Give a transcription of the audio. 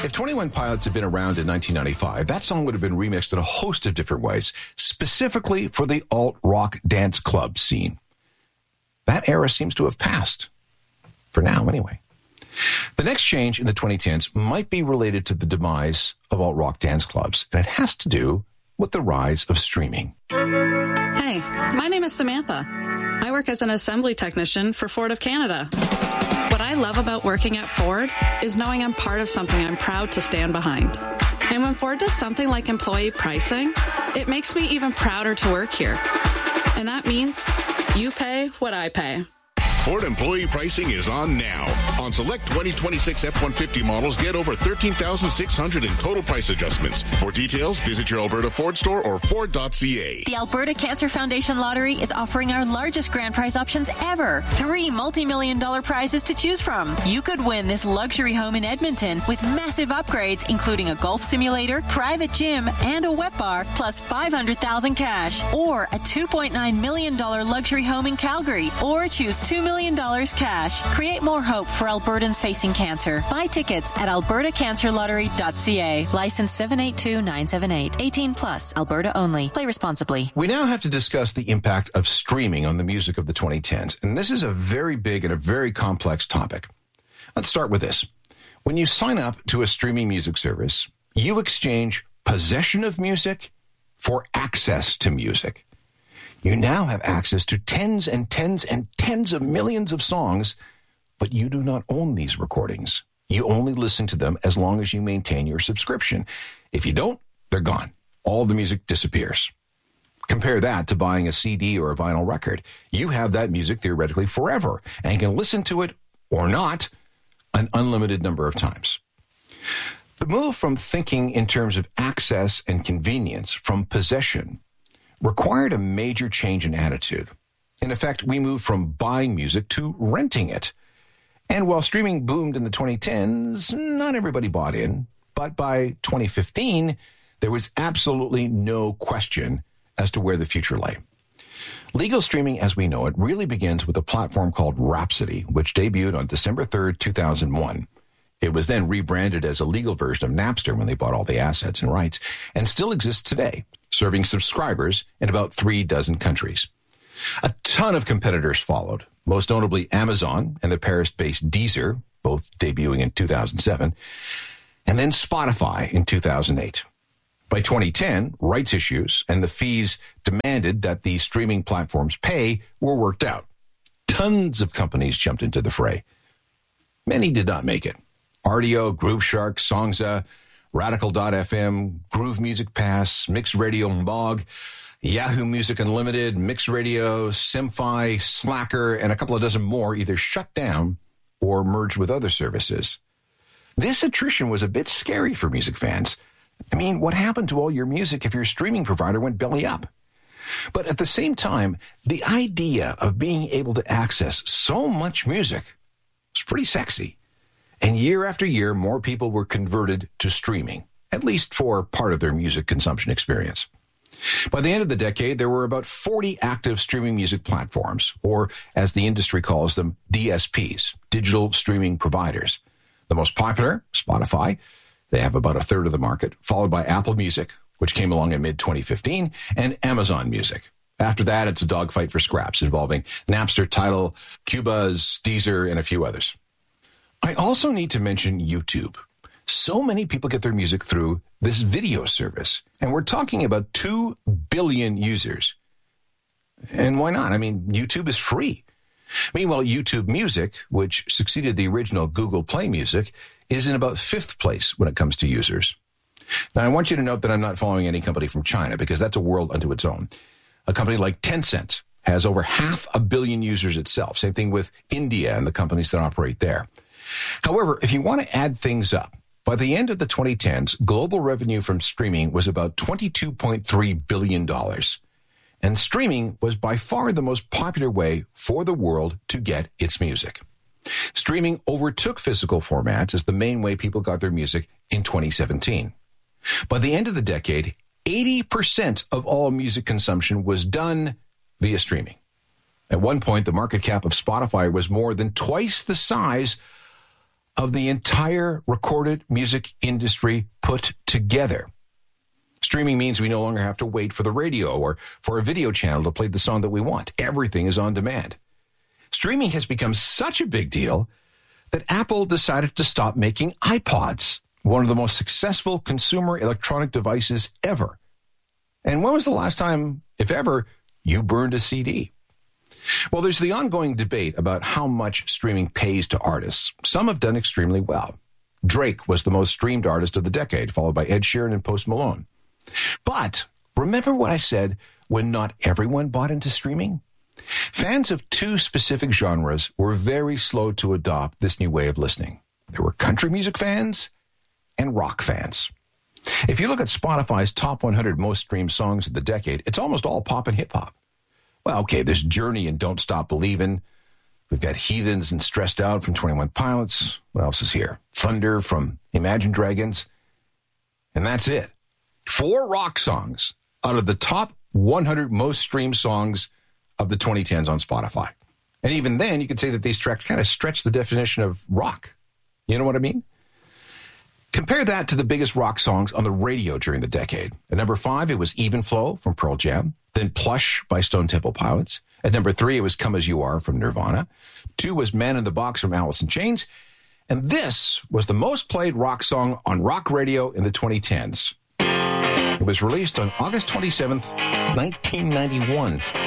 If 21 Pilots had been around in 1995, that song would have been remixed in a host of different ways, specifically for the alt-rock dance club scene. That era seems to have passed. For now, anyway. The next change in the 2010s might be related to the demise of alt-rock dance clubs, and it has to do with the rise of streaming. Hey, my name is Samantha. I work as an assembly technician for Ford of Canada. What I love about working at Ford is knowing I'm part of something I'm proud to stand behind. And when Ford does something like employee pricing, it makes me even prouder to work here. And that means you pay what I pay. Ford employee pricing is on now. On select 2026 F-150 models, get over $13,600 in total price adjustments. For details, visit your Alberta Ford store or Ford.ca. The Alberta Cancer Foundation Lottery is offering our largest grand prize options ever. 3 multi-million-dollar prizes to choose from. You could win this luxury home in Edmonton with massive upgrades, including a golf simulator, private gym, and a wet bar, plus $500,000 cash. Or a $2.9 million luxury home in Calgary. Or choose $2 million cash. Create more hope for Albertans facing cancer. Buy tickets at albertacancerlottery.ca. License 782978. 18 plus. Alberta only. Play responsibly. We now have to discuss the impact of streaming on the music of the 2010s. And this is a very big and a very complex topic. Let's start with this. When you sign up to a streaming music service, you exchange possession of music for access to music. You now have access to tens and tens and tens of millions of songs, but you do not own these recordings. You only listen to them as long as you maintain your subscription. If you don't, they're gone. All the music disappears. Compare that to buying a CD or a vinyl record. You have that music theoretically forever and can listen to it or not an unlimited number of times. The move from thinking in terms of access and convenience from possession required a major change in attitude. In effect, we moved from buying music to renting it. And while streaming boomed in the 2010s, not everybody bought in. But by 2015, there was absolutely no question as to where the future lay. Legal streaming as we know it really begins with a platform called Rhapsody, which debuted on December 3rd, 2001. It was then rebranded as a legal version of Napster when they bought all the assets and rights, and still exists today, serving subscribers in about 36 countries. A ton of competitors followed, most notably Amazon and the Paris-based Deezer, both debuting in 2007, and then Spotify in 2008. By 2010, rights issues and the fees demanded that the streaming platforms pay were worked out. Tons of companies jumped into the fray. Many did not make it. Rdio, Grooveshark, Songza, Radical.fm, Groove Music Pass, Mix Radio Mbog, Yahoo Music Unlimited, Mix Radio, Simfi, Slacker, and a couple of dozen more either shut down or merged with other services. This attrition was a bit scary for music fans. I mean, what happened to all your music if your streaming provider went belly up? But at the same time, the idea of being able to access so much music was pretty sexy. And year after year, more people were converted to streaming, at least for part of their music consumption experience. By the end of the decade, there were about 40 active streaming music platforms, or as the industry calls them, DSPs, digital streaming providers. The most popular, Spotify, they have about a third of the market, followed by Apple Music, which came along in mid-2015, and Amazon Music. After that, it's a dogfight for scraps involving Napster, Tidal, Cubase, Deezer, and a few others. I also need to mention YouTube. So many people get their music through this video service, and we're talking about 2 billion users. And why not? I mean, YouTube is free. Meanwhile, YouTube Music, which succeeded the original Google Play Music, is in about 5th place when it comes to users. Now, I want you to note that I'm not following any company from China, because that's a world unto its own. A company like Tencent has over 500 million users itself. Same thing with India and the companies that operate there. However, if you want to add things up, by the end of the 2010s, global revenue from streaming was about $22.3 billion. And streaming was by far the most popular way for the world to get its music. Streaming overtook physical formats as the main way people got their music in 2017. By the end of the decade, 80% of all music consumption was done via streaming. At one point, the market cap of Spotify was more than twice the size of the entire recorded music industry put together. Streaming means we no longer have to wait for the radio or for a video channel to play the song that we want. Everything is on demand. Streaming has become such a big deal that Apple decided to stop making iPods, one of the most successful consumer electronic devices ever. And when was the last time, if ever, you burned a CD? Well, there's the ongoing debate about how much streaming pays to artists. Some have done extremely well. Drake was the most streamed artist of the decade, followed by Ed Sheeran and Post Malone. But remember what I said when not everyone bought into streaming? Fans of two specific genres were very slow to adopt this new way of listening. There were country music fans and rock fans. If you look at Spotify's top 100 most streamed songs of the decade, it's almost all pop and hip-hop. Well, okay, there's Journey and Don't Stop Believin'. We've got Heathens and Stressed Out from 21 Pilots. What else is here? Thunder from Imagine Dragons. And that's it. 4 rock songs out of the top 100 most streamed songs of the 2010s on Spotify. And even then, you could say that these tracks kind of stretch the definition of rock. You know what I mean? Compare that to the biggest rock songs on the radio during the decade. At number 5, it was Even Flow from Pearl Jam. Then Plush by Stone Temple Pilots. At number 3, it was Come As You Are from Nirvana. 2 was Man in the Box from Alice in Chains. And this was the most played rock song on rock radio in the 2010s. It was released on August 27th, 1991.